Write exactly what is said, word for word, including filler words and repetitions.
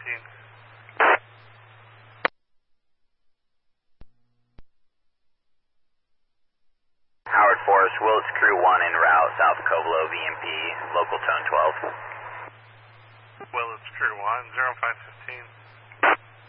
nineteen. Howard Forest, Willits Crew one en route, south of Covelo, V M P, local tone twelve. Willits Crew one, zero five six.